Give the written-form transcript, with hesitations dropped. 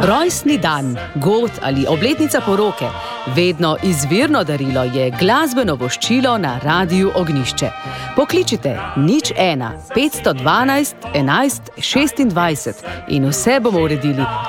Rojstni dan, god ali obletnica poroke, vedno izvirno darilo je glasbeno voščilo na Radiu Ognjišče. Pokličite 01 512 11 26 in vse bomo uredili